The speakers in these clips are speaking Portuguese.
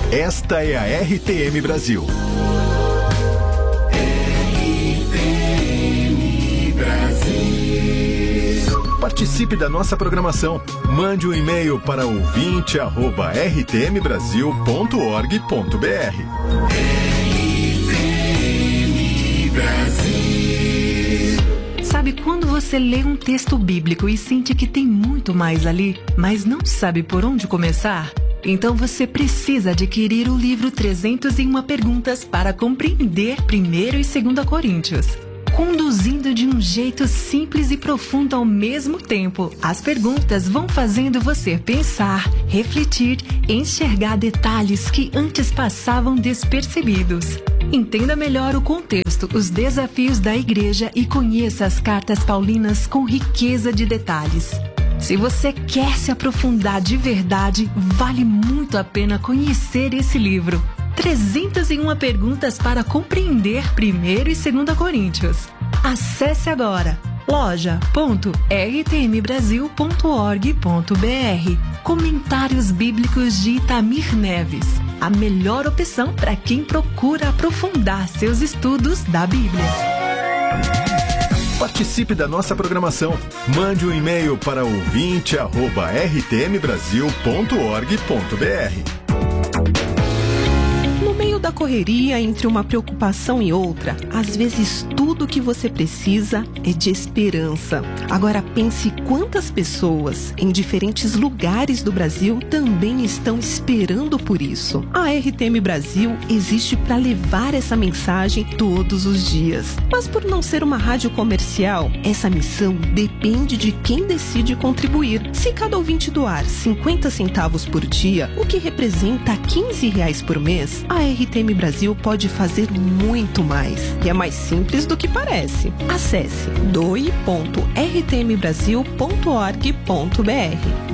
Esta é a RTM Brasil. RTM Brasil. Participe da nossa programação. Mande um e-mail para ouvinte@rtmbrasil.org.br. RTM Brasil. Sabe quando você lê um texto bíblico e sente que tem muito mais ali, mas não sabe por onde começar? Então você precisa adquirir o livro 301 Perguntas para compreender 1º e 2º Coríntios. Conduzindo de um jeito simples e profundo ao mesmo tempo, as perguntas vão fazendo você pensar, refletir, enxergar detalhes que antes passavam despercebidos. Entenda melhor o contexto, os desafios da igreja e conheça as cartas paulinas com riqueza de detalhes. Se você quer se aprofundar de verdade, vale muito a pena conhecer esse livro. 301 Perguntas para compreender 1º e 2º Coríntios. Acesse agora loja.rtmbrasil.org.br. Comentários Bíblicos de Itamir Neves. A melhor opção para quem procura aprofundar seus estudos da Bíblia. Participe da nossa programação. Mande um e-mail para ouvinte@rtmbrasil.org.br. No meio da correria, entre uma preocupação e outra, às vezes tudo o que você precisa é de esperança. Agora pense quantas pessoas em diferentes lugares do Brasil também estão esperando por isso. A RTM Brasil existe para levar essa mensagem todos os dias. Mas por não ser uma rádio comercial, essa missão depende de quem decide contribuir. Se cada ouvinte doar 50 centavos por dia, o que representa R$15 por mês, a RTM Brasil pode fazer muito mais. E é mais simples do que parece. Acesse doe.rtmbrasil.org.br.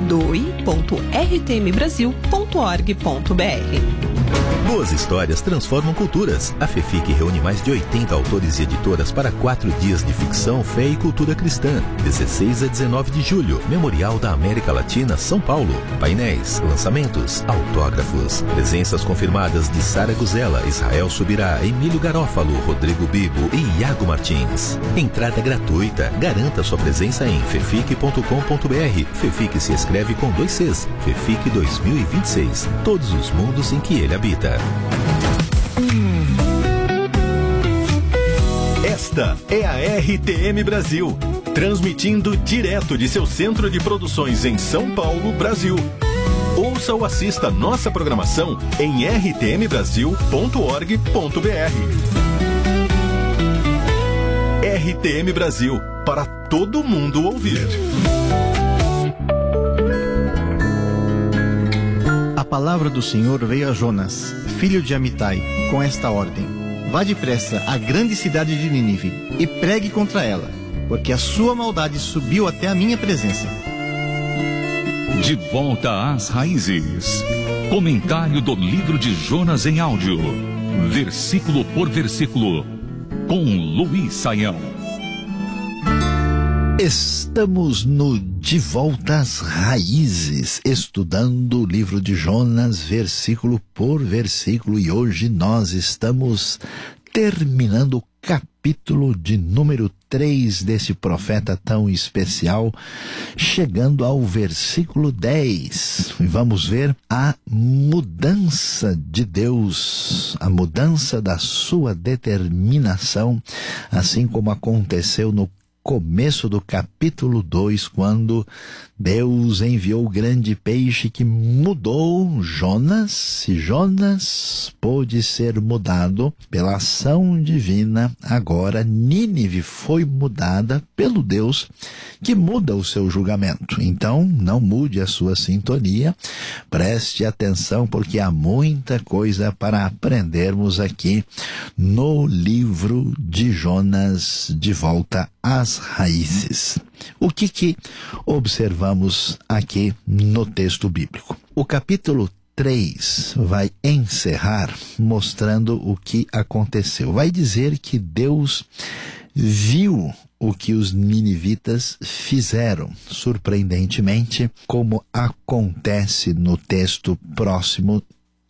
doe.rtmbrasil.org.br. Boas histórias transformam culturas. A FEFIC reúne mais de 80 autores e editoras para 4 dias de ficção, fé e cultura cristã. 16 a 19 de julho, Memorial da América Latina, São Paulo. Painéis, lançamentos, autógrafos. Presenças confirmadas de Sara Guzela, Israel Subirá, Emílio Garófalo, Rodrigo Bibo e Iago Martins. Entrada gratuita. Garanta sua presença em fefic.com.br. FEFIC se escreve com 2 Cs. FEFIC 2026. Todos os mundos em que ele habita. Esta é a RTM Brasil, transmitindo direto de seu centro de produções em São Paulo, Brasil. Ouça ou assista nossa programação em rtmbrasil.org.br. RTM Brasil, para todo mundo ouvir. A palavra do Senhor veio a Jonas, filho de Amitai, com esta ordem: vá depressa à grande cidade de Nínive e pregue contra ela, porque a sua maldade subiu até a minha presença. De volta às raízes. Comentário do livro de Jonas em áudio, versículo por versículo, com Luiz Saião. Estamos no De Volta às Raízes, estudando o livro de Jonas, versículo por versículo, e hoje nós estamos terminando o capítulo de número 3 desse profeta tão especial, chegando ao versículo 10. Vamos ver a mudança de Deus, a mudança da sua determinação, assim como aconteceu no começo do capítulo 2, quando Deus enviou o grande peixe que mudou Jonas. E Jonas pôde ser mudado pela ação divina. Agora Nínive foi mudada pelo Deus que muda o seu julgamento. Então não mude a sua sintonia, preste atenção, porque há muita coisa para aprendermos aqui no livro de Jonas, de volta às raízes. O que observamos aqui no texto bíblico? O capítulo 3 vai encerrar mostrando o que aconteceu. Vai dizer que Deus viu o que os ninivitas fizeram. Surpreendentemente, como acontece no texto próximo,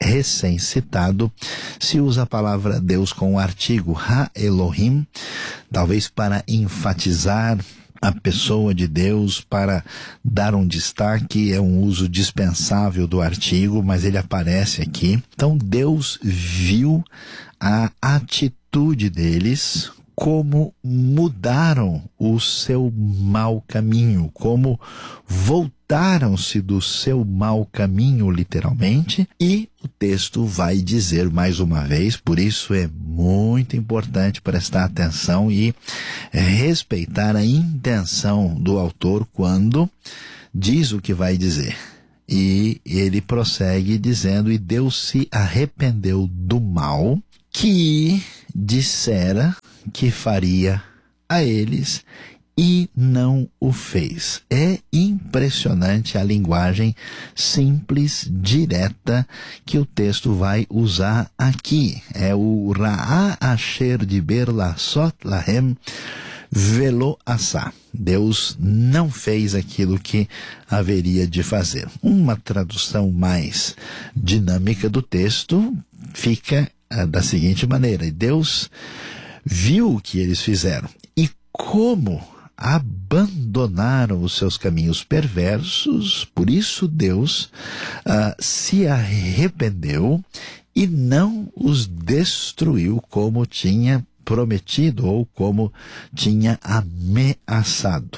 recém-citado, se usa a palavra Deus com o artigo Ha-Elohim, talvez para enfatizar a pessoa de Deus, para dar um destaque. É um uso dispensável do artigo, mas ele aparece aqui. Então Deus viu a atitude deles, como mudaram o seu mau caminho, como voltaram-se do seu mau caminho, literalmente, e o texto vai dizer mais uma vez, por isso é muito importante prestar atenção e respeitar a intenção do autor quando diz o que vai dizer. E ele prossegue dizendo: e Deus se arrependeu do mal que dissera que faria a eles e não o fez. É impressionante a linguagem simples, direta, que o texto vai usar aqui. É o Ra'a asher diber lasot lahem velo asá. Deus não fez aquilo que haveria de fazer. Uma tradução mais dinâmica do texto fica da seguinte maneira: Deus viu o que eles fizeram e como abandonaram os seus caminhos perversos, por isso Deus se arrependeu e não os destruiu como tinha prometido ou como tinha ameaçado.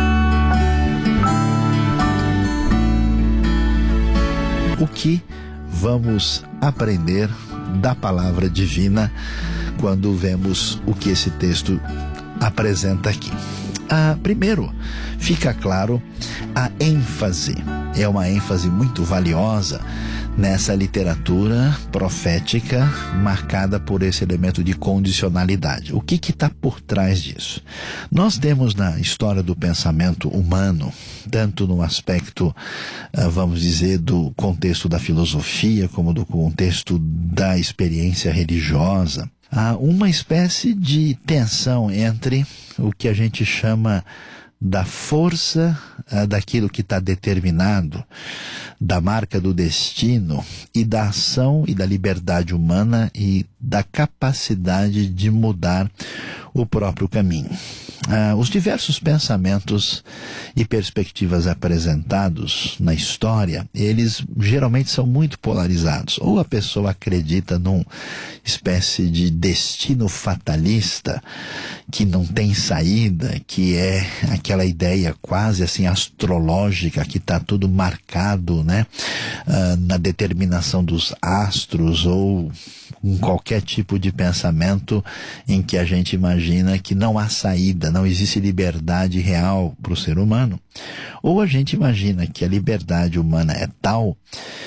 O que vamos aprender da palavra divina quando vemos o que esse texto apresenta aqui? Primeiro, fica claro a ênfase. É uma ênfase muito valiosa nessa literatura profética marcada por esse elemento de condicionalidade. O que está por trás disso? Nós temos na história do pensamento humano, tanto no aspecto, vamos dizer, do contexto da filosofia, como do contexto da experiência religiosa, há uma espécie de tensão entre o que a gente chama da força daquilo que está determinado, da marca do destino, e da ação e da liberdade humana e da capacidade de mudar o próprio caminho. Os diversos pensamentos e perspectivas apresentados na história, eles geralmente são muito polarizados. Ou a pessoa acredita numa espécie de destino fatalista que não tem saída, que é aquela ideia quase assim astrológica, que está tudo marcado, né, na determinação dos astros, ou em qualquer tipo de pensamento em que a gente imagina que não há saída, não existe liberdade real para o ser humano. Ou a gente imagina que a liberdade humana é tal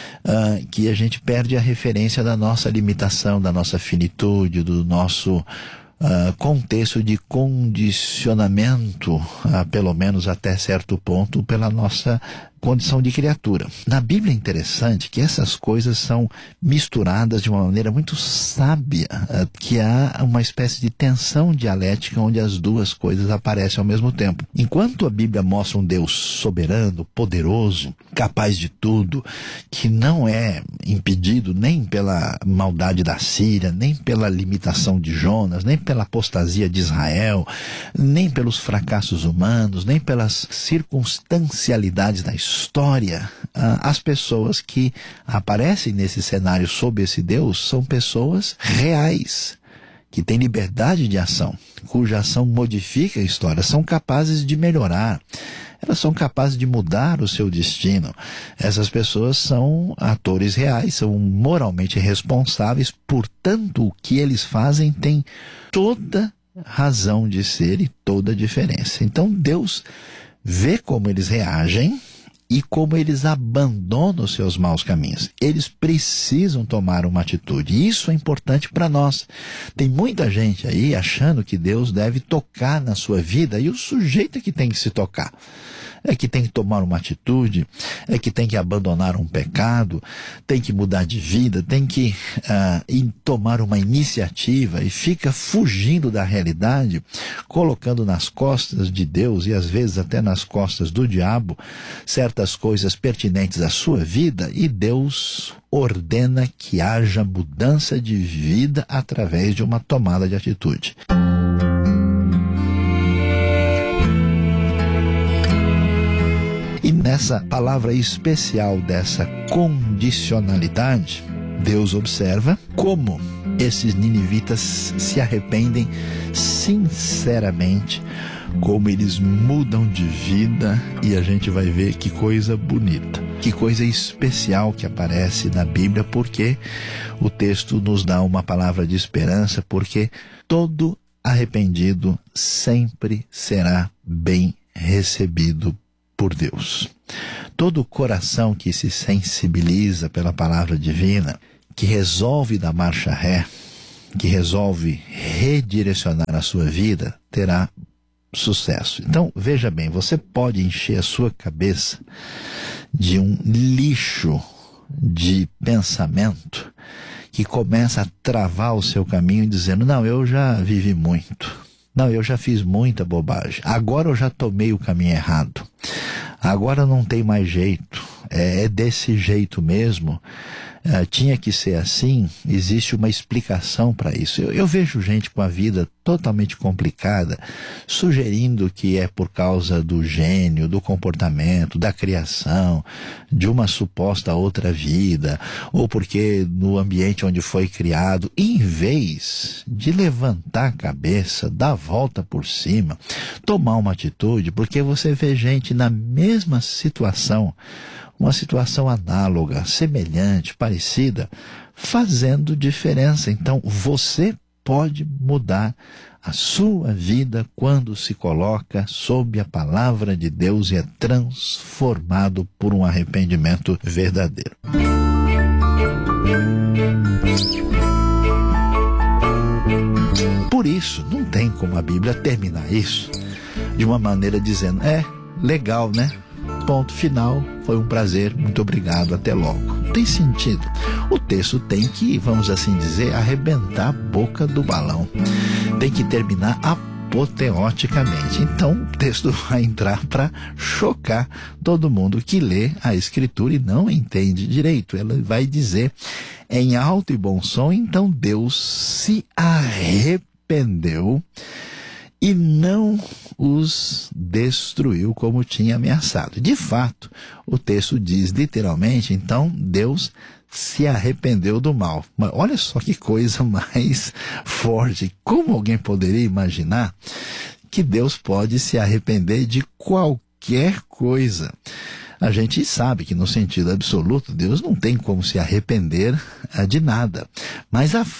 que a gente perde a referência da nossa limitação, da nossa finitude, do nosso contexto de condicionamento, pelo menos até certo ponto, pela nossa condição de criatura. Na Bíblia é interessante que essas coisas são misturadas de uma maneira muito sábia, que há uma espécie de tensão dialética onde as duas coisas aparecem ao mesmo tempo. Enquanto a Bíblia mostra um Deus soberano, poderoso, capaz de tudo, que não é impedido nem pela maldade da Síria, nem pela limitação de Jonas, nem pela apostasia de Israel, nem pelos fracassos humanos, nem pelas circunstancialidades da história, as pessoas que aparecem nesse cenário sob esse Deus são pessoas reais, que têm liberdade de ação, cuja ação modifica a história, são capazes de melhorar, elas são capazes de mudar o seu destino. Essas pessoas são atores reais, são moralmente responsáveis, portanto o que eles fazem tem toda razão de ser e toda a diferença. Então Deus vê como eles reagem e como eles abandonam os seus maus caminhos. Eles precisam tomar uma atitude. Isso é importante para nós. Tem muita gente aí achando que Deus deve tocar na sua vida, e o sujeito é que tem que se tocar. é que tem que tomar uma atitude, é que tem que abandonar um pecado, tem que mudar de vida, tem que tomar uma iniciativa e fica fugindo da realidade, colocando nas costas de Deus e às vezes até nas costas do diabo certas coisas pertinentes à sua vida, e Deus ordena que haja mudança de vida através de uma tomada de atitude. E nessa palavra especial dessa condicionalidade, Deus observa como esses ninivitas se arrependem sinceramente, como eles mudam de vida, e a gente vai ver que coisa bonita, que coisa especial que aparece na Bíblia, porque o texto nos dá uma palavra de esperança, porque todo arrependido sempre será bem recebido por Deus. Todo coração que se sensibiliza pela palavra divina, que resolve dar marcha ré, que resolve redirecionar a sua vida, terá sucesso. Então, veja bem, você pode encher a sua cabeça de um lixo de pensamento que começa a travar o seu caminho dizendo: não, eu já vivi muito, não, eu já fiz muita bobagem, agora eu já tomei o caminho errado, agora não tem mais jeito, é desse jeito mesmo, tinha que ser assim, existe uma explicação para isso. Eu vejo gente com a vida totalmente complicada, sugerindo que é por causa do gênio, do comportamento, da criação, de uma suposta outra vida, ou porque no ambiente onde foi criado, em vez de levantar a cabeça, dar a volta por cima, tomar uma atitude, porque você vê gente na mesma situação, uma situação análoga, semelhante, parecida, fazendo diferença. Então, você pode mudar a sua vida quando se coloca sob a palavra de Deus e é transformado por um arrependimento verdadeiro. Por isso, não tem como a Bíblia terminar isso de uma maneira dizendo: legal, né? Ponto final, foi um prazer, muito obrigado, até logo. Não tem sentido. O texto tem que, vamos assim dizer, arrebentar a boca do balão. Tem que terminar apoteoticamente. Então o texto vai entrar para chocar todo mundo que lê a Escritura e não entende direito. Ela vai dizer em alto e bom som: então Deus se arrependeu e não os destruiu como tinha ameaçado. De fato, o texto diz literalmente: então Deus se arrependeu do mal. Mas olha só que coisa mais forte. Como alguém poderia imaginar que Deus pode se arrepender de qualquer coisa? A gente sabe que no sentido absoluto Deus não tem como se arrepender de nada. Mas a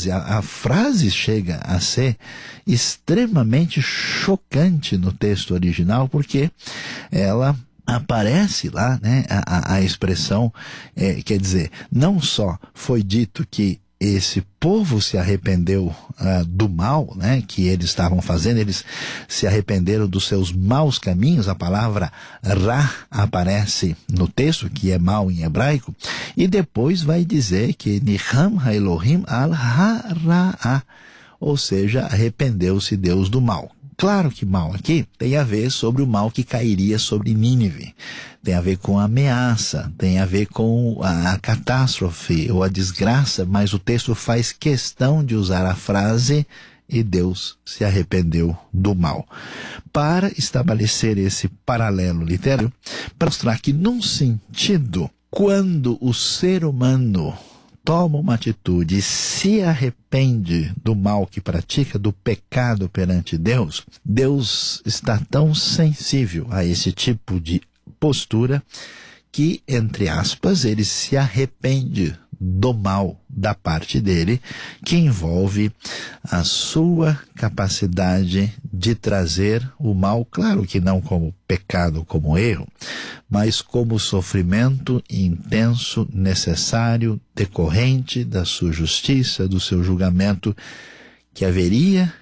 frase chega a ser extremamente chocante no texto original, porque ela aparece lá, né, a expressão, quer dizer, não só foi dito que esse povo se arrependeu do mal, né, que eles estavam fazendo, eles se arrependeram dos seus maus caminhos. A palavra ra aparece no texto, que é mal em hebraico, e depois vai dizer que Niham ha-Elohim al-ha-ra-a, ou seja, arrependeu-se Deus do mal. Claro que mal aqui tem a ver sobre o mal que cairia sobre Nínive, tem a ver com a ameaça, tem a ver com a catástrofe ou a desgraça, mas o texto faz questão de usar a frase "e Deus se arrependeu do mal", para estabelecer esse paralelo literário, para mostrar que, num sentido, quando o ser humano toma uma atitude e se arrepende do mal que pratica, do pecado perante Deus, Deus está tão sensível a esse tipo de postura que, entre aspas, ele se arrepende do mal da parte dele, que envolve a sua capacidade de trazer o mal, claro que não como pecado, como erro, mas como sofrimento intenso, necessário, decorrente da sua justiça, do seu julgamento, que haveria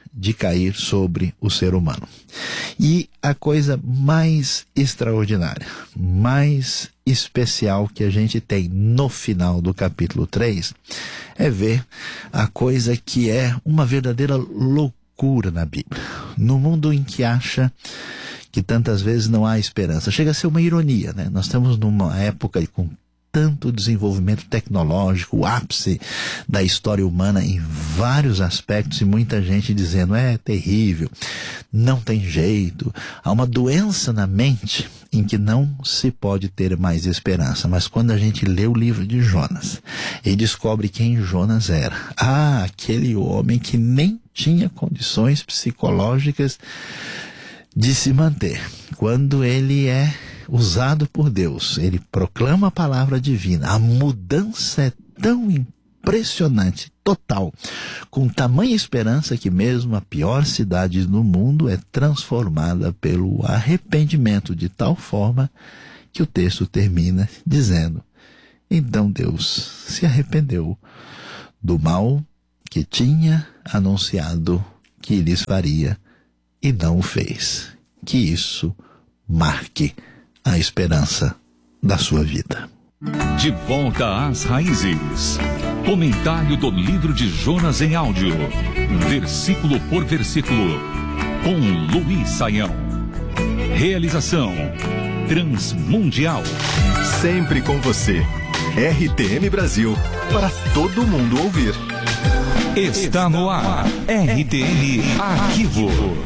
de cair sobre o ser humano. E a coisa mais extraordinária, mais especial que a gente tem no final do capítulo 3 é ver a coisa que é uma verdadeira loucura na Bíblia. No mundo em que acha que tantas vezes não há esperança. Chega a ser uma ironia, né? Nós estamos numa época com tanto desenvolvimento tecnológico, o ápice da história humana em vários aspectos, e muita gente dizendo, é terrível, não tem jeito, há uma doença na mente em que não se pode ter mais esperança. Mas quando a gente lê o livro de Jonas e descobre quem Jonas era, aquele homem que nem tinha condições psicológicas de se manter, quando ele é usado por Deus, ele proclama a palavra divina, a mudança é tão impressionante, total, com tamanha esperança que mesmo a pior cidade do mundo é transformada pelo arrependimento, de tal forma que o texto termina dizendo, então Deus se arrependeu do mal que tinha anunciado que lhes faria e não o fez. Que isso marque a esperança da sua vida. De volta às raízes. Comentário do livro de Jonas em áudio, versículo por versículo, com Luiz Saião. Realização Transmundial. Sempre com você. RTM Brasil, para todo mundo ouvir. Está no ar, RTM Arquivo.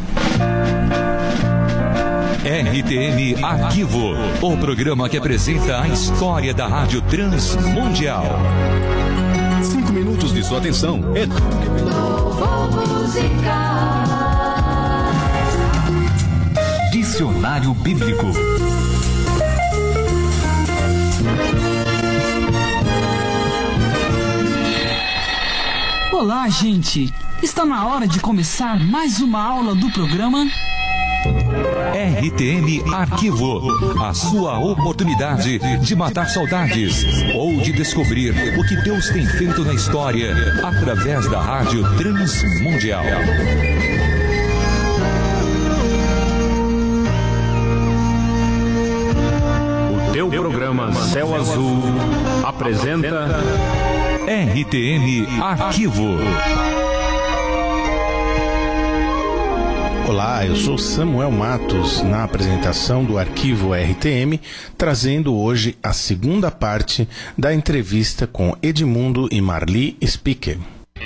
RTM Arquivo, o programa que apresenta a história da Rádio Transmundial. 5 minutos de sua atenção é tudo que Dicionário Bíblico. Olá, gente! Está na hora de começar mais uma aula do programa RTM Arquivo, a sua oportunidade de matar saudades ou de descobrir o que Deus tem feito na história através da Rádio Transmundial. O teu programa Céu Azul apresenta RTM Arquivo. Olá, eu sou Samuel Matos, na apresentação do Arquivo RTM, trazendo hoje a segunda parte da entrevista com Edmundo e Marli Speaker.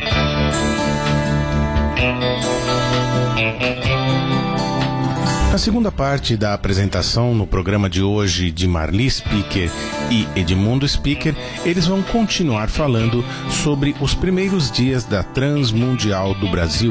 Na segunda parte da apresentação no programa de hoje de Marli Speaker e Edmundo Speaker, eles vão continuar falando sobre os primeiros dias da Transmundial do Brasil.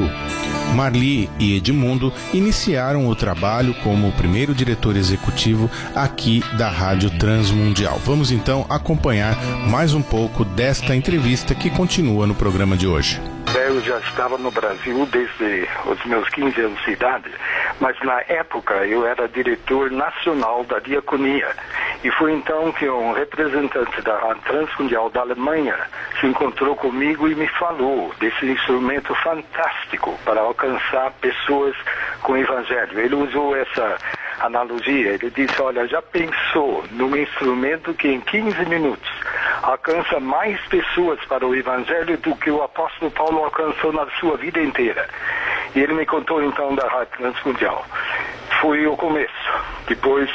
Marli e Edmundo iniciaram o trabalho como o primeiro diretor executivo aqui da Rádio Transmundial. Vamos então acompanhar mais um pouco desta entrevista que continua no programa de hoje. Eu já estava no Brasil desde os meus 15 anos de idade, mas na época eu era diretor nacional da diaconia. E foi então que um representante da Rádio Transmundial da Alemanha se encontrou comigo e me falou desse instrumento fantástico para alcançar pessoas com o Evangelho. Ele usou essa analogia, ele disse, olha, já pensou num instrumento que em 15 minutos alcança mais pessoas para o Evangelho do que o apóstolo Paulo alcançou na sua vida inteira? E ele me contou então da Rádio Transmundial. Foi o começo. Depois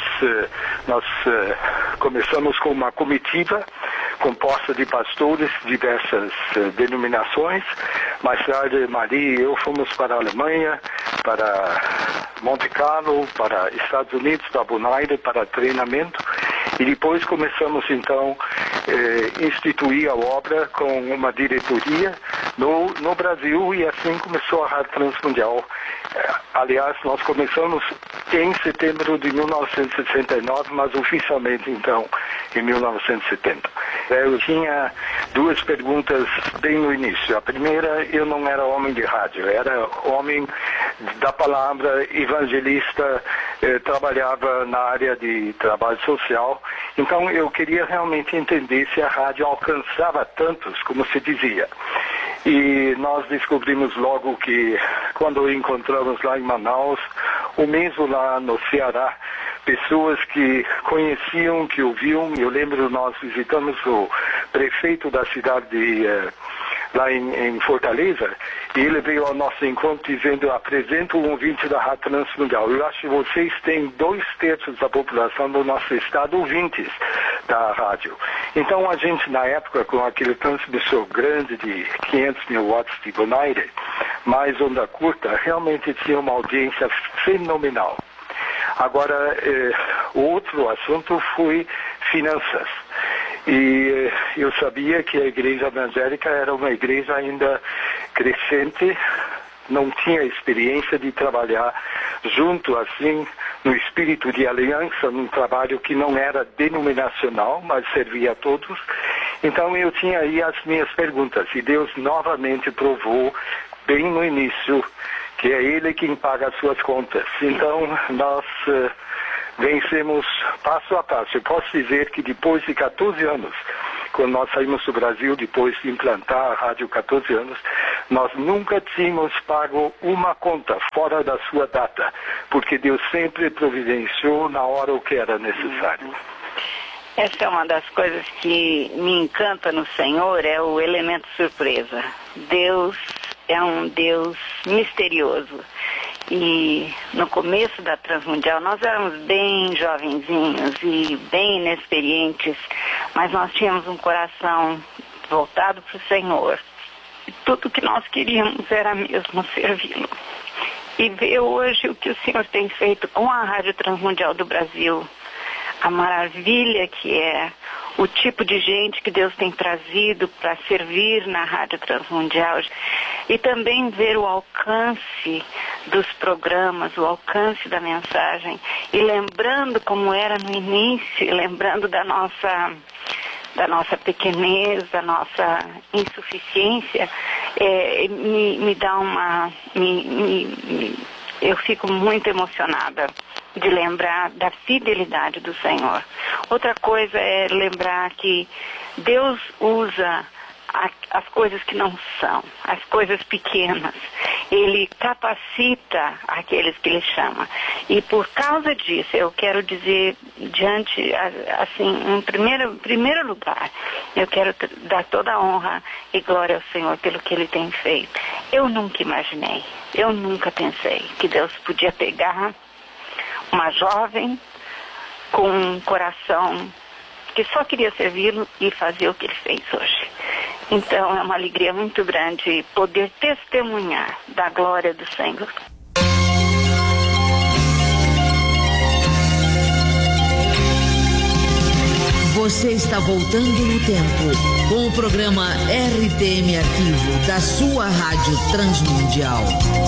nós começamos com uma comitiva composta de pastores de diversas denominações. Mais tarde, Maria e eu fomos para a Alemanha, para Monte Carlo, para Estados Unidos, para Bonaire, para treinamento. E depois começamos então instituir a obra com uma diretoria no Brasil, e assim começou a Rádio Transmundial. Aliás, nós começamos em setembro de 1969, mas oficialmente então em 1970. Eu tinha duas perguntas bem no início. A primeira, eu não era homem de rádio, era homem da palavra, evangelista, trabalhava na área de trabalho social. Então eu queria realmente entender se a rádio alcançava tantos como se dizia. E nós descobrimos logo que, quando encontramos lá em Manaus, ou mesmo lá no Ceará, pessoas que conheciam, que ouviam. Eu lembro, nós visitamos o prefeito da cidade lá em Fortaleza, e ele veio ao nosso encontro dizendo: apresento um ouvinte da Rádio Transmundial. Eu acho que vocês têm 2/3 da população do nosso estado ouvintes da rádio. Então a gente, na época, com aquele transmissor grande de 500 mil watts de Bonaire, mais onda curta, realmente tinha uma audiência fenomenal. Agora, o outro assunto foi finanças. E eu sabia que a igreja evangélica era uma igreja ainda crescente, não tinha experiência de trabalhar junto assim, no espírito de aliança, num trabalho que não era denominacional, mas servia a todos. Então eu tinha aí as minhas perguntas, e Deus novamente provou, bem no início, que é Ele quem paga as suas contas. Então nós vencemos passo a passo. Eu posso dizer que depois de 14 anos, quando nós saímos do Brasil, depois de implantar a rádio 14 anos, nós nunca tínhamos pago uma conta fora da sua data, porque Deus sempre providenciou na hora o que era necessário. Essa é uma das coisas que me encanta no Senhor, é o elemento surpresa. Deus é um Deus misterioso. E no começo da Transmundial nós éramos bem jovenzinhos e bem inexperientes, mas nós tínhamos um coração voltado para o Senhor. E tudo que nós queríamos era mesmo servi-lo. E ver hoje o que o Senhor tem feito com a Rádio Transmundial do Brasil, a maravilha que é, o tipo de gente que Deus tem trazido para servir na Rádio Transmundial, e também ver o alcance dos programas, o alcance da mensagem, e lembrando como era no início, lembrando da nossa pequenez, da nossa insuficiência, me dá uma... eu fico muito emocionada de lembrar da fidelidade do Senhor. Outra coisa é lembrar que Deus usa as coisas que não são, as coisas pequenas. Ele capacita aqueles que Ele chama. E por causa disso, eu quero dizer, assim, em primeiro lugar, eu quero dar toda a honra e glória ao Senhor pelo que Ele tem feito. Eu nunca imaginei, eu nunca pensei que Deus podia pegar uma jovem com um coração que só queria servi-lo e fazer o que Ele fez hoje. Então é uma alegria muito grande poder testemunhar da glória do Senhor. Você está voltando no tempo com o programa RTM Arquivo da sua Rádio Transmundial.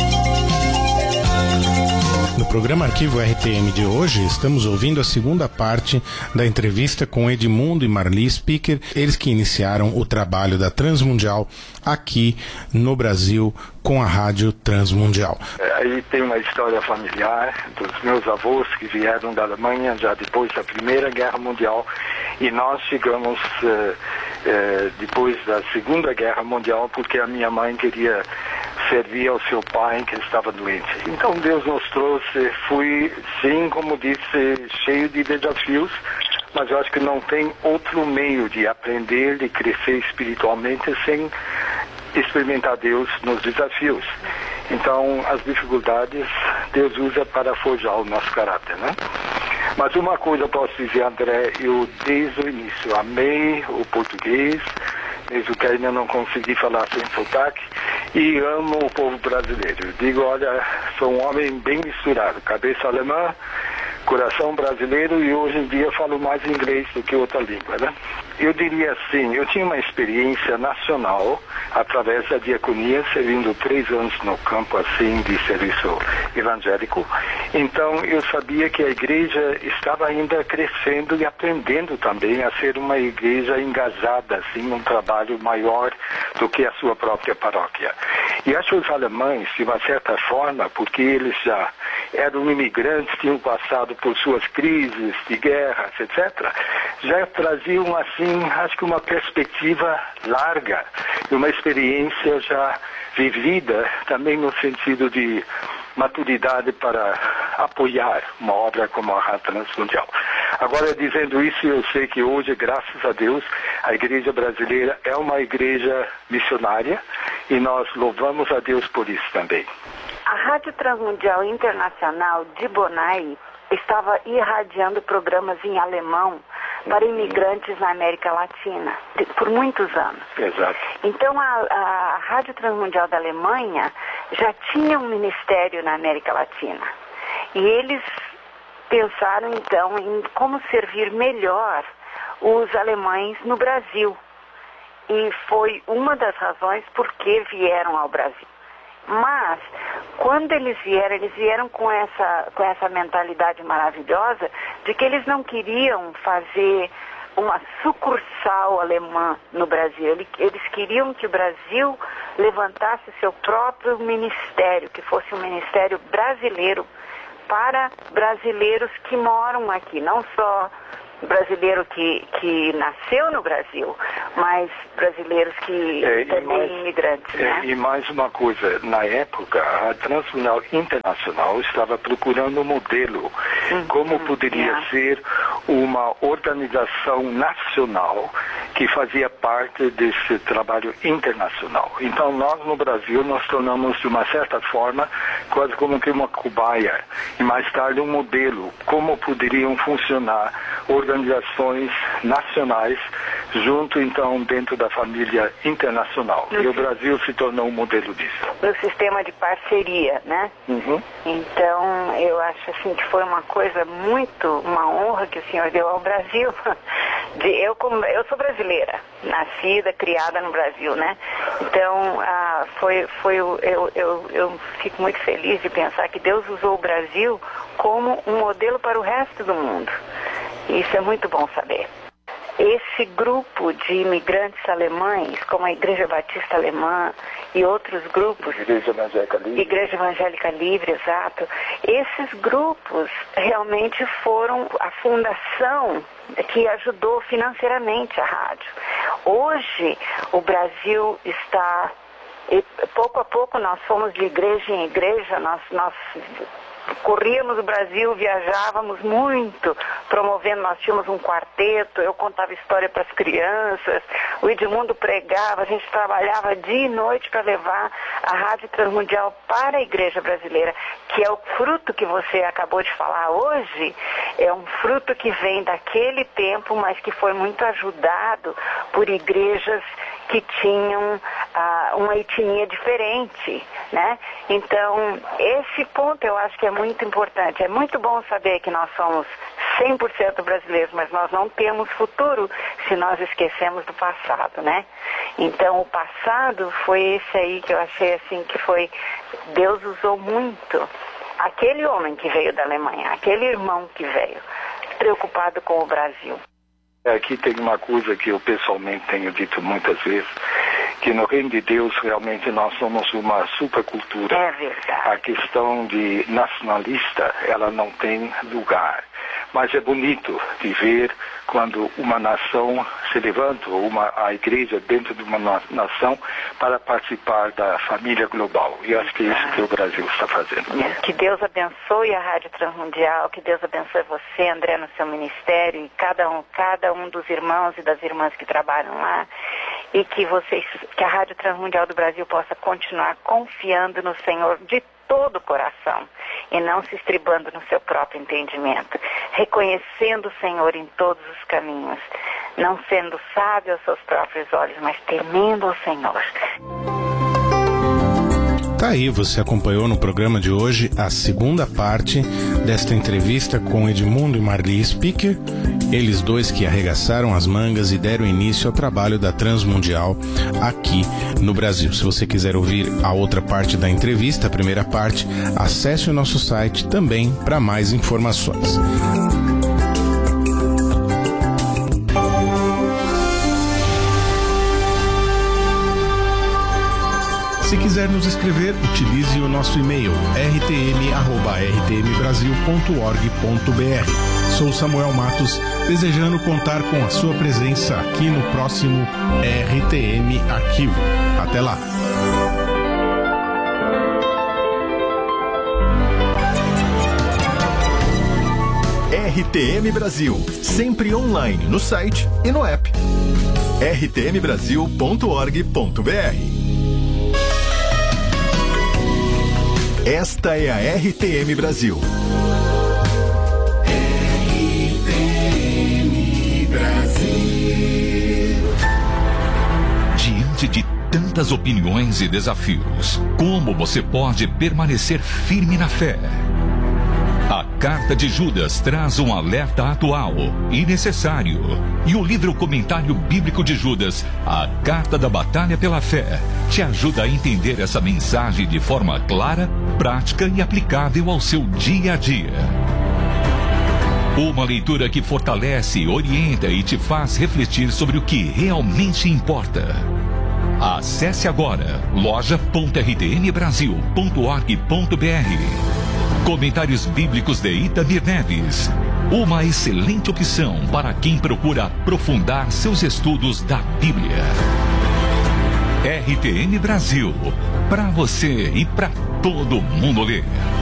No programa Arquivo RTM de hoje, estamos ouvindo a segunda parte da entrevista com Edmundo e Marli Speaker, eles que iniciaram o trabalho da Transmundial aqui no Brasil com a Rádio Transmundial. Aí tem uma história familiar dos meus avós que vieram da Alemanha já depois da Primeira Guerra Mundial, e nós chegamos depois da Segunda Guerra Mundial porque a minha mãe queria servir ao seu pai que estava doente. Então Deus nos trouxe, fui, sim, como disse, cheio de desafios, mas eu acho que não tem outro meio de aprender, de crescer espiritualmente sem experimentar Deus nos desafios. Então as dificuldades Deus usa para forjar o nosso caráter, né? Mas uma coisa eu posso dizer, André, eu desde o início amei o português, mesmo que ainda não consegui falar sem sotaque, e amo o povo brasileiro. Eu digo, olha, sou um homem bem misturado, cabeça alemã, coração brasileiro, e hoje em dia falo mais inglês do que outra língua, né? Eu diria assim, eu tinha uma experiência nacional através da diaconia, servindo 3 anos no campo assim de serviço evangélico. Então eu sabia que a igreja estava ainda crescendo e aprendendo também a ser uma igreja engajada assim num trabalho maior do que a sua própria paróquia. E acho que os alemães, de uma certa forma, porque eles já eram imigrantes, tinham passado por suas crises de guerras, etc., já traziam, assim, acho que uma perspectiva larga, e uma experiência já vivida, também no sentido de maturidade para apoiar uma obra como a Rádio Transmundial. Agora, dizendo isso, eu sei que hoje, graças a Deus, a igreja brasileira é uma igreja missionária e nós louvamos a Deus por isso também. A Rádio Transmundial Internacional de Bonai estava irradiando programas em alemão para imigrantes na América Latina, por muitos anos. Exato. Então, a Rádio Transmundial da Alemanha já tinha um ministério na América Latina. E eles pensaram, então, em como servir melhor os alemães no Brasil. E foi uma das razões por que vieram ao Brasil. Mas, quando eles vieram com essa mentalidade maravilhosa de que eles não queriam fazer uma sucursal alemã no Brasil. Eles queriam que o Brasil levantasse seu próprio ministério, que fosse um ministério brasileiro para brasileiros que moram aqui, não só brasileiro que nasceu no Brasil, mas brasileiros que também imigrantes, né? E mais uma coisa, na época, a Transmundial Internacional estava procurando um modelo, como poderia ser uma organização nacional que fazia parte desse trabalho internacional. Então, nós no Brasil, nós tornamos de uma certa forma, quase como que uma cobaia, e mais tarde um modelo, como poderiam funcionar organizações nacionais junto, então, dentro da família internacional. E o Brasil se tornou um modelo disso. No sistema de parceria, né? Então, eu acho assim que foi uma coisa uma honra que o senhor deu ao Brasil. Eu sou brasileira, nascida, criada no Brasil, né? Então, eu fico muito feliz de pensar que Deus usou o Brasil como um modelo para o resto do mundo. Isso é muito bom saber. Esse grupo de imigrantes alemães, como a Igreja Batista Alemã e outros grupos... Igreja Evangélica Livre. Igreja Evangélica Livre, exato. Esses grupos realmente foram a fundação que ajudou financeiramente a rádio. Hoje, o Brasil está... E pouco a pouco nós fomos de igreja em igreja, nós corríamos o Brasil, viajávamos muito, promovendo, nós tínhamos um quarteto, eu contava história para as crianças, o Edmundo pregava, a gente trabalhava dia e noite para levar a Rádio Transmundial para a igreja brasileira, que é o fruto que você acabou de falar hoje, é um fruto que vem daquele tempo, mas que foi muito ajudado por igrejas que tinham uma etnia diferente, né? Então, esse ponto eu acho que é muito importante. É muito bom saber que nós somos 100% brasileiros, mas nós não temos futuro se nós esquecemos do passado, né? Então, o passado foi esse aí que eu achei assim que foi... Deus usou muito aquele homem que veio da Alemanha, aquele irmão que veio, preocupado com o Brasil. Aqui tem uma coisa que eu pessoalmente tenho dito muitas vezes, que no reino de Deus realmente nós somos uma supercultura. É verdade. A questão de nacionalista, ela não tem lugar. Mas é bonito de ver quando uma nação se levanta, ou a igreja dentro de uma nação, para participar da família global. E acho que é isso que o Brasil está fazendo. Que Deus abençoe a Rádio Transmundial, que Deus abençoe você, André, no seu ministério, e cada um dos irmãos e das irmãs que trabalham lá, e que a Rádio Transmundial do Brasil possa continuar confiando no Senhor de todo o coração e não se estribando no seu próprio entendimento, reconhecendo o Senhor em todos os caminhos, não sendo sábio aos seus próprios olhos, mas temendo ao Senhor. Tá aí, você acompanhou no programa de hoje a segunda parte desta entrevista com Edmundo e Marli Speaker, eles dois que arregaçaram as mangas e deram início ao trabalho da Transmundial aqui no Brasil. Se você quiser ouvir a outra parte da entrevista, a primeira parte, acesse o nosso site também para mais informações. Se quiser nos escrever, utilize o nosso e-mail rtm@rtmbrasil.org.br. Sou Samuel Matos, desejando contar com a sua presença aqui no próximo RTM Arquivo. Até lá! RTM Brasil, sempre online no site e no app. rtmbrasil.org.br. Esta é a RTM Brasil. RTM Brasil. Diante de tantas opiniões e desafios, como você pode permanecer firme na fé? A Carta de Judas traz um alerta atual e necessário. E o livro Comentário Bíblico de Judas, a Carta da Batalha pela Fé, te ajuda a entender essa mensagem de forma clara, prática e aplicável ao seu dia a dia. Uma leitura que fortalece, orienta e te faz refletir sobre o que realmente importa. Acesse agora loja.rtmbrasil.org.br. Comentários Bíblicos de Itamir Neves. Uma excelente opção para quem procura aprofundar seus estudos da Bíblia. RTM Brasil. Para você e para todo mundo ler.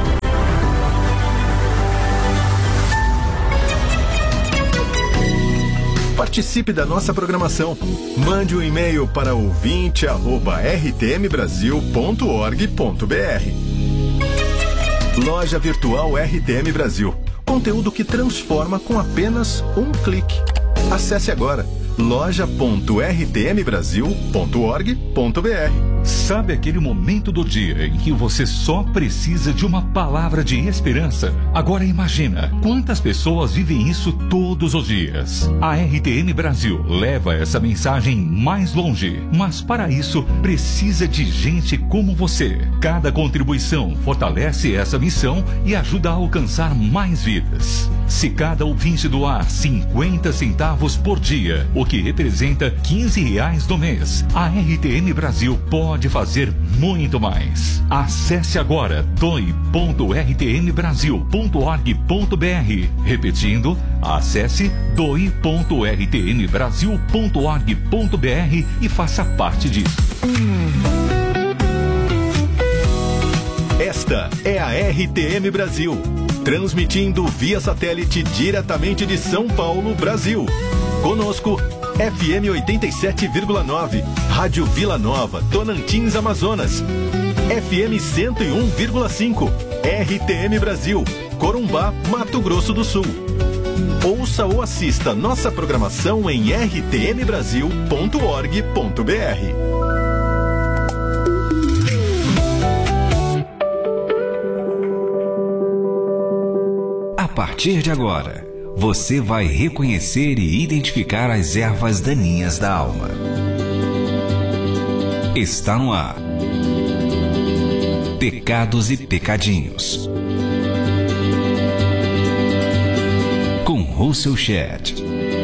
Participe da nossa programação. Mande um e-mail para ouvinte@rtmbrasil.org.br. Loja Virtual RTM Brasil. Conteúdo que transforma com apenas um clique. Acesse agora loja.rtmbrasil.org.br. Sabe aquele momento do dia em que você só precisa de uma palavra de esperança? Agora imagina quantas pessoas vivem isso todos os dias. A RTM Brasil leva essa mensagem mais longe, mas para isso precisa de gente como você. Cada contribuição fortalece essa missão e ajuda a alcançar mais vidas. Se cada ouvinte doar 50 centavos por dia, o que representa R$15 no mês, a RTM Brasil pode fazer muito mais. Acesse agora doe.rtmbrasil.org.br. Repetindo, acesse doe.rtmbrasil.org.br e faça parte disso. Esta é a RTM Brasil, transmitindo via satélite diretamente de São Paulo, Brasil. Conosco, FM 87,9, Rádio Vila Nova, Tonantins, Amazonas. FM 101,5, RTM Brasil, Corumbá, Mato Grosso do Sul. Ouça ou assista nossa programação em rtmbrasil.org.br. A partir de agora, você vai reconhecer e identificar as ervas daninhas da alma. Está no ar. Pecados e Pecadinhos. Com Russell Shedd.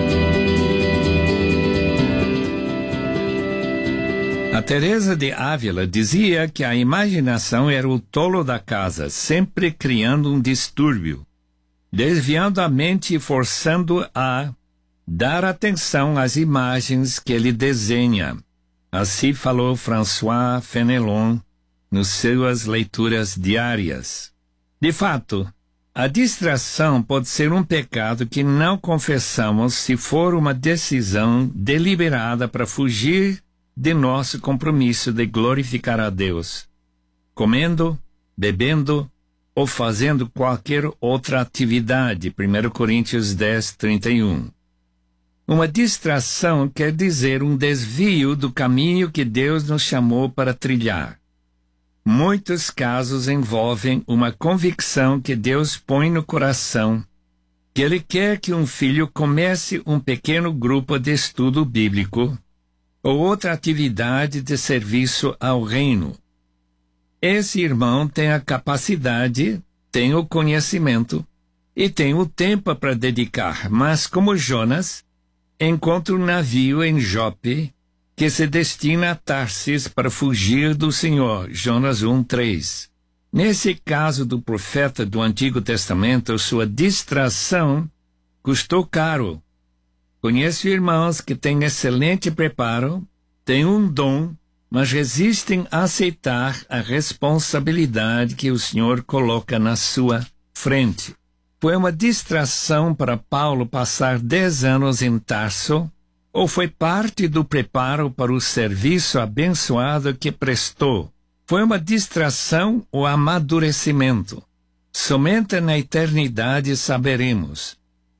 A Teresa de Ávila dizia que a imaginação era o tolo da casa, sempre criando um distúrbio, desviando a mente e forçando a dar atenção às imagens que ele desenha. Assim falou François Fenelon nas suas leituras diárias. De fato, a distração pode ser um pecado que não confessamos se for uma decisão deliberada para fugir de nosso compromisso de glorificar a Deus, comendo, bebendo ou fazendo qualquer outra atividade. 1 Coríntios 10, 31. Uma distração quer dizer um desvio do caminho que Deus nos chamou para trilhar. Muitos casos envolvem uma convicção que Deus põe no coração, que Ele quer que um filho comece um pequeno grupo de estudo bíblico ou outra atividade de serviço ao reino. Esse irmão tem a capacidade, tem o conhecimento e tem o tempo para dedicar, mas como Jonas, encontra um navio em Jope que se destina a Tarsis para fugir do Senhor. Jonas 1:3. Nesse caso do profeta do Antigo Testamento, sua distração custou caro. Conheço irmãos que têm excelente preparo, têm um dom, mas resistem a aceitar a responsabilidade que o Senhor coloca na sua frente. Foi uma distração para Paulo passar 10 anos em Tarso, ou foi parte do preparo para o serviço abençoado que prestou? Foi uma distração ou amadurecimento? Somente na eternidade saberemos.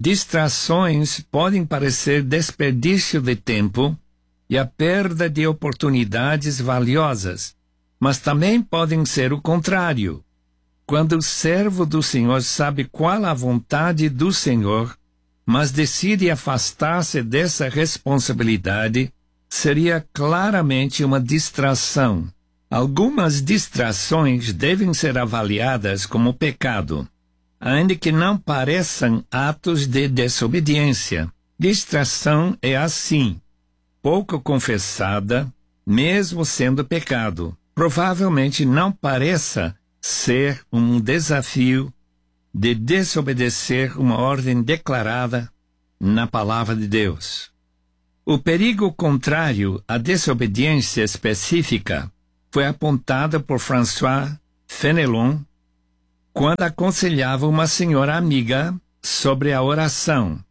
Distrações podem parecer desperdício de tempo e a perda de oportunidades valiosas, mas também podem ser o contrário. Quando o servo do Senhor sabe qual a vontade do Senhor, mas decide afastar-se dessa responsabilidade, seria claramente uma distração. Algumas distrações devem ser avaliadas como pecado, ainda que não pareçam atos de desobediência. Distração é assim, pouco confessada, mesmo sendo pecado. Provavelmente não pareça ser um desafio de desobedecer uma ordem declarada na palavra de Deus. O perigo contrário à desobediência específica foi apontado por François Fenelon quando aconselhava uma senhora amiga sobre a oração.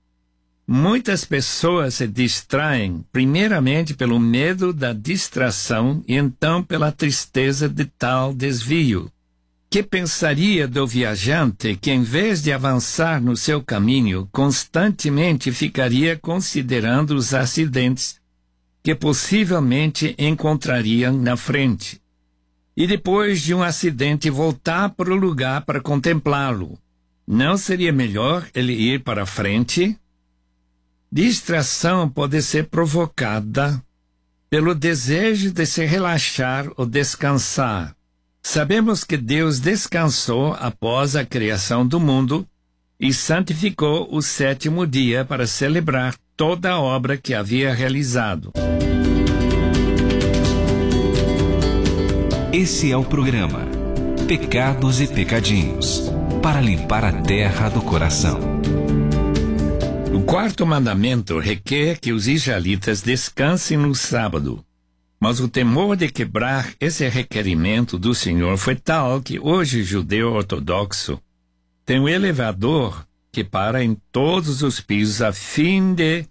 Muitas pessoas se distraem primeiramente pelo medo da distração e então pela tristeza de tal desvio. Que pensaria do viajante que, em vez de avançar no seu caminho, constantemente ficaria considerando os acidentes que possivelmente encontrariam na frente, e depois de um acidente voltar para o lugar para contemplá-lo? Não seria melhor ele ir para a frente? Distração pode ser provocada pelo desejo de se relaxar ou descansar. Sabemos que Deus descansou após a criação do mundo e santificou o 7º dia para celebrar toda a obra que havia realizado. Esse é o programa Pecados e Pecadinhos, para limpar a terra do coração. O 4º mandamento requer que os israelitas descansem no sábado. Mas o temor de quebrar esse requerimento do Senhor foi tal que hoje o judeu ortodoxo tem um elevador que para em todos os pisos a fim de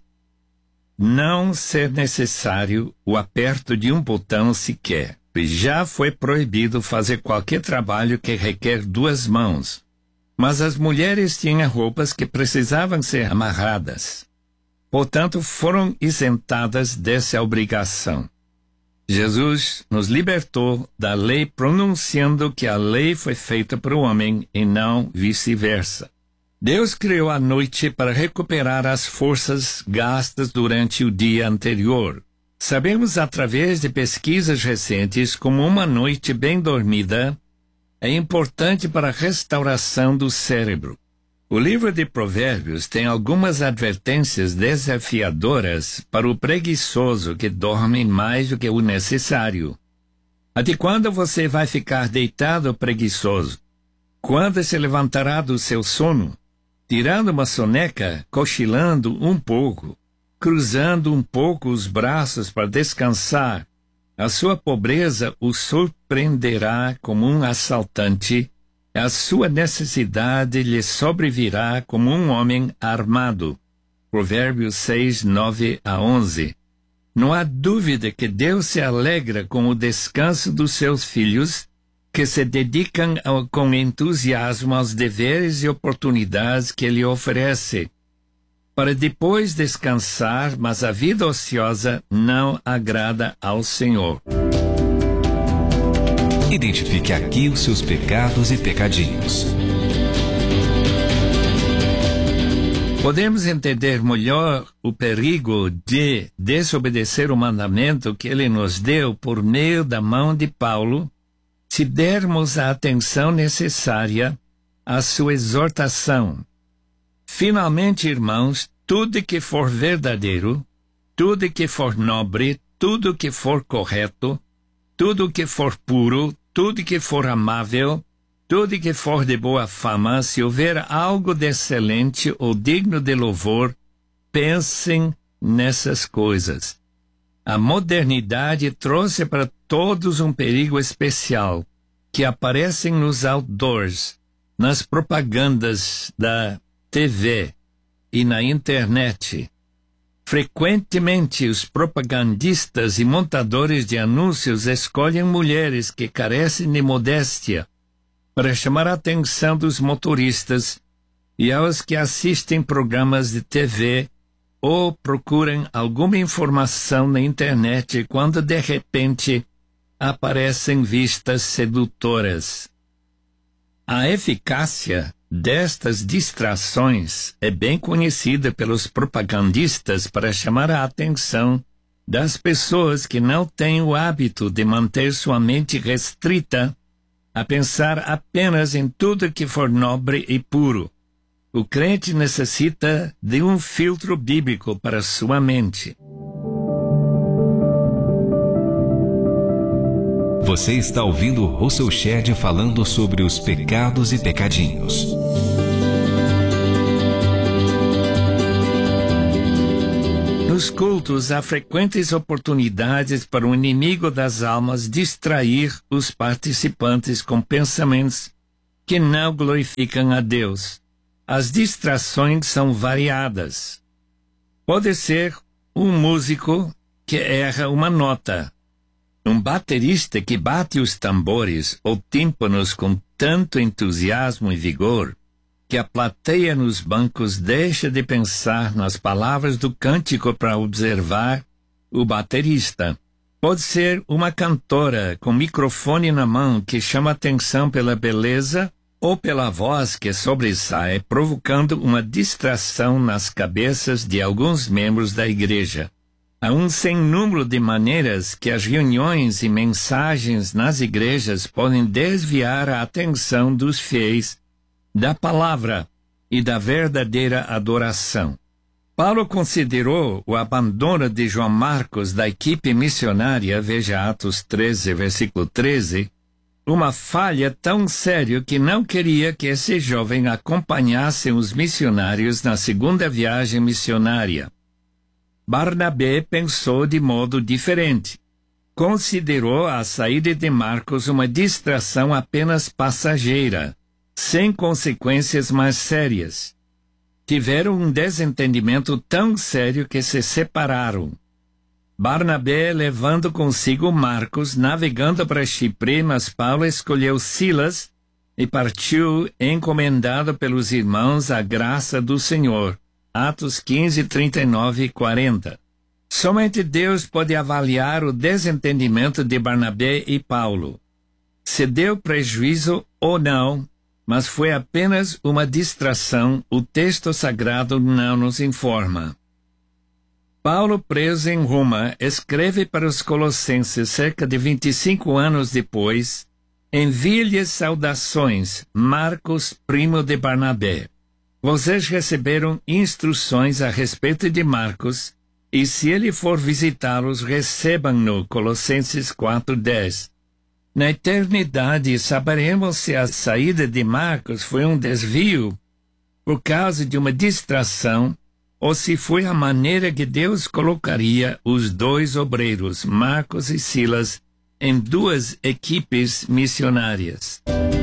não ser necessário o aperto de um botão sequer. Já foi proibido fazer qualquer trabalho que requer 2 mãos. Mas as mulheres tinham roupas que precisavam ser amarradas. Portanto, foram isentadas dessa obrigação. Jesus nos libertou da lei pronunciando que a lei foi feita para o homem e não vice-versa. Deus criou a noite para recuperar as forças gastas durante o dia anterior. Sabemos através de pesquisas recentes como uma noite bem dormida é importante para a restauração do cérebro. O livro de Provérbios tem algumas advertências desafiadoras para o preguiçoso que dorme mais do que o necessário. Até quando você vai ficar deitado preguiçoso? Quando se levantará do seu sono? Tirando uma soneca, cochilando um pouco, cruzando um pouco os braços para descansar. A sua pobreza o surpreenderá como um assaltante. A sua necessidade lhe sobrevirá como um homem armado. Provérbios 6, 9 a 11. Não há dúvida que Deus se alegra com o descanso dos seus filhos, que se dedicam com entusiasmo aos deveres e oportunidades que Ele oferece, para depois descansar, mas a vida ociosa não agrada ao Senhor. Identifique aqui os seus pecados e pecadinhos. Podemos entender melhor o perigo de desobedecer o mandamento que ele nos deu por meio da mão de Paulo, se dermos a atenção necessária à sua exortação. Finalmente, irmãos, tudo que for verdadeiro, tudo que for nobre, tudo que for correto, tudo que for puro, tudo que for amável, tudo que for de boa fama, se houver algo de excelente ou digno de louvor, pensem nessas coisas. A modernidade trouxe para todos um perigo especial, que aparecem nos outdoors, nas propagandas da TV e na internet. Frequentemente, os propagandistas e montadores de anúncios escolhem mulheres que carecem de modéstia para chamar a atenção dos motoristas e aos que assistem programas de TV ou procuram alguma informação na internet quando de repente aparecem vistas sedutoras. A eficácia destas distrações é bem conhecida pelos propagandistas para chamar a atenção das pessoas que não têm o hábito de manter sua mente restrita a pensar apenas em tudo que for nobre e puro. O crente necessita de um filtro bíblico para sua mente. Você está ouvindo Russell Shedd falando sobre os pecados e pecadinhos. Nos cultos há frequentes oportunidades para o inimigo das almas distrair os participantes com pensamentos que não glorificam a Deus. As distrações são variadas. Pode ser um músico que erra uma nota, um baterista que bate os tambores ou tímpanos com tanto entusiasmo e vigor que a plateia nos bancos deixa de pensar nas palavras do cântico para observar o baterista. Pode ser uma cantora com microfone na mão que chama atenção pela beleza ou pela voz que sobressai, provocando uma distração nas cabeças de alguns membros da igreja. Há um sem número de maneiras que as reuniões e mensagens nas igrejas podem desviar a atenção dos fiéis da palavra e da verdadeira adoração. Paulo considerou o abandono de João Marcos da equipe missionária, veja Atos 13, versículo 13, uma falha tão séria que não queria que esse jovem acompanhasse os missionários na segunda viagem missionária. Barnabé pensou de modo diferente. Considerou a saída de Marcos uma distração apenas passageira, sem consequências mais sérias. Tiveram um desentendimento tão sério que se separaram. Barnabé levando consigo Marcos, navegando para Chipre, mas Paulo escolheu Silas e partiu encomendado pelos irmãos à graça do Senhor. Atos 15, 39 e 40. Somente Deus pode avaliar o desentendimento de Barnabé e Paulo. Se deu prejuízo ou não, mas foi apenas uma distração, o texto sagrado não nos informa. Paulo, preso em Roma, escreve para os Colossenses cerca de 25 anos depois: envie-lhes saudações, Marcos, primo de Barnabé. Vocês receberam instruções a respeito de Marcos, e se ele for visitá-los, recebam-no. Colossenses 4:10. Na eternidade, saberemos se a saída de Marcos foi um desvio por causa de uma distração ou se foi a maneira que Deus colocaria os dois obreiros, Marcos e Silas, em duas equipes missionárias.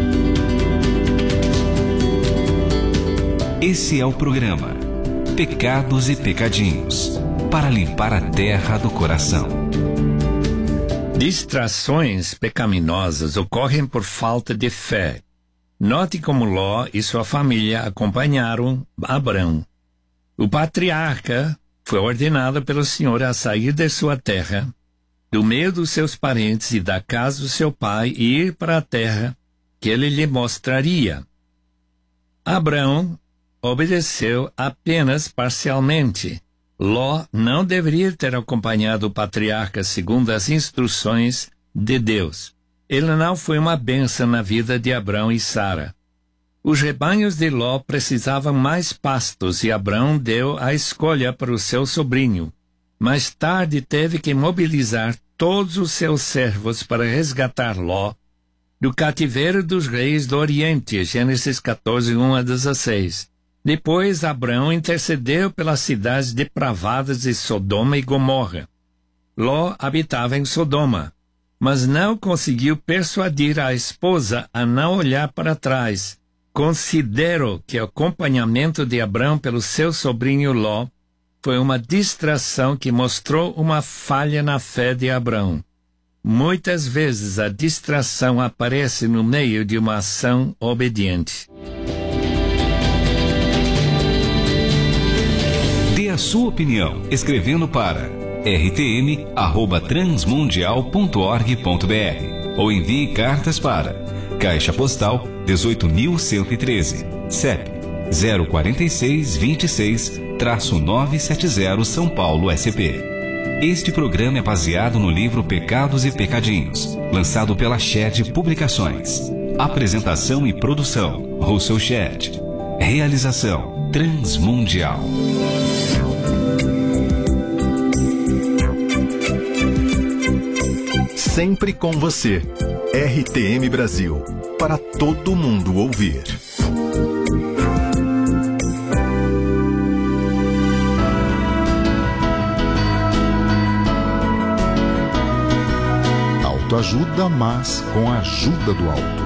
Esse é o programa Pecados e Pecadinhos, para limpar a terra do coração. Distrações pecaminosas ocorrem por falta de fé. Note como Ló e sua família acompanharam Abrão. O patriarca foi ordenado pelo Senhor a sair de sua terra, do meio dos seus parentes e da casa do seu pai, e ir para a terra que ele lhe mostraria. Abrão obedeceu apenas parcialmente. Ló não deveria ter acompanhado o patriarca segundo as instruções de Deus. Ele não foi uma bênção na vida de Abrão e Sara. Os rebanhos de Ló precisavam mais pastos e Abrão deu a escolha para o seu sobrinho. Mais tarde teve que mobilizar todos os seus servos para resgatar Ló do cativeiro dos reis do Oriente, Gênesis 14, 1 a 16. Depois, Abraão intercedeu pelas cidades depravadas de Sodoma e Gomorra. Ló habitava em Sodoma, mas não conseguiu persuadir a esposa a não olhar para trás. Considero que o acompanhamento de Abraão pelo seu sobrinho Ló foi uma distração que mostrou uma falha na fé de Abraão. Muitas vezes a distração aparece no meio de uma ação obediente. Dê a sua opinião escrevendo para rtm@transmundial.org.br ou envie cartas para Caixa Postal 18.113, CEP 04626-970 São Paulo, SP. Este programa é baseado no livro Pecados e Pecadinhos, lançado pela Shed Publicações. Apresentação e produção, Russell Shed. Realização, Transmundial. Sempre com você. RTM Brasil. Para todo mundo ouvir. Autoajuda, mas com a ajuda do alto.